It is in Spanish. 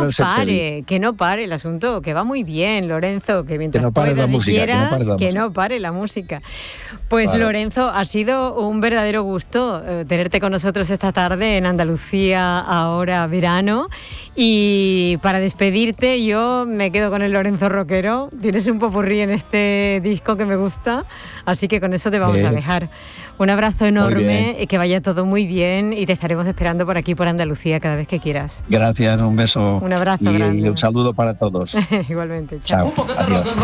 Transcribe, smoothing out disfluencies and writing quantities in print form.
no pare, que no pare el asunto, que va muy bien, Lorenzo, que mientras no pare puedas la música, y quieras, que no pare la música. Pues claro. Lorenzo, ha sido un verdadero gusto tenerte con nosotros esta tarde en Andalucía, ahora verano. Y para despedirte, yo me quedo con el Lorenzo rockero. Tienes un popurrí en este disco que me gusta, así que con eso te vamos a dejar. Un abrazo enorme y que vaya todo muy bien, y te estaremos esperando por aquí, por Andalucía, cada vez que quieras. Gracias, un beso. Un abrazo grande. Y un saludo para todos. Igualmente, chao. Adiós.